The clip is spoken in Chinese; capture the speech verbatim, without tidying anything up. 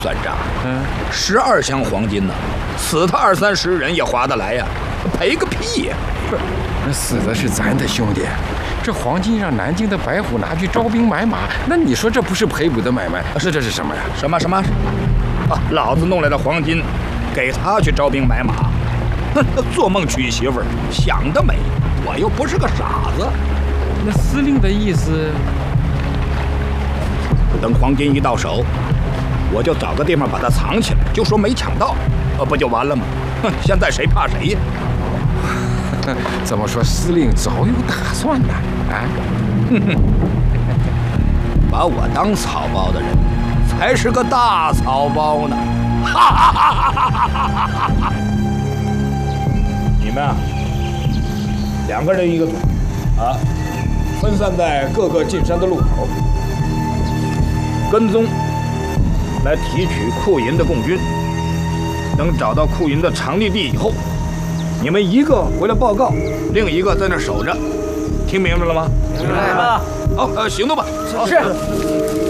算账。嗯，十二箱黄金呢，死他二三十人也划得来呀，赔个屁呀！ 不是，那死的是咱的兄弟，这黄金让南京的白虎拿去招兵买马，那你说这不是赔补的买卖？是这是什么呀？ 什么什么？啊，老子弄来的黄金，给他去招兵买马，哼，做梦娶媳妇儿，想得美！我又不是个傻子。 那司令的意思， 等黄金一到手，我就找个地方把它藏起来，就说没抢到，呃，不就完了吗？哼，现在谁怕谁呀？ 怎么说，司令早有打算呢？啊， 哼哼，把我当草包的人，才是个大草包呢！哈哈哈哈哈哈！你们啊，两个人一个组，啊，分散在各个进山的路口，跟踪来提取库银的共军。等找到库银的藏匿地以后，你们一个回来报告，另一个在那守着，听明白了吗？ 明白了。 好，呃，行动吧。 是。